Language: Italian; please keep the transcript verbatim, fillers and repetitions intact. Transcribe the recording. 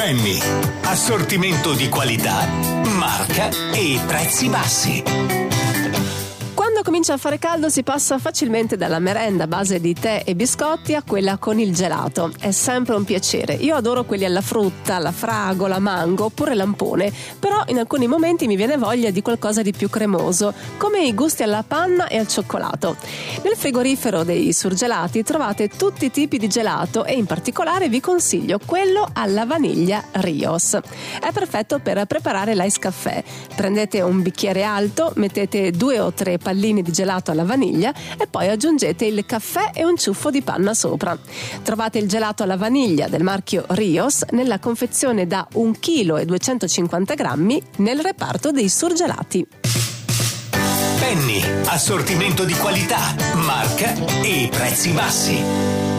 Penny, assortimento di qualità, marca e prezzi bassi. Quando comincia a fare caldo si passa facilmente dalla merenda a base di tè e biscotti a quella con il gelato. È sempre un piacere. Io adoro quelli alla frutta, alla fragola, mango oppure lampone, però in alcuni momenti mi viene voglia di qualcosa di più cremoso, come i gusti alla panna e al cioccolato. Nel frigorifero dei surgelati trovate tutti i tipi di gelato e in particolare vi consiglio quello alla vaniglia Rios. È perfetto per preparare l'ice caffè. Prendete un bicchiere alto, mettete due o tre palline di gelato alla vaniglia e poi aggiungete il caffè e un ciuffo di panna sopra. Trovate il gelato alla vaniglia del marchio Rios nella confezione da un chilo e duecentocinquanta grammi nel reparto dei surgelati. Penny, assortimento di qualità, marca e prezzi bassi.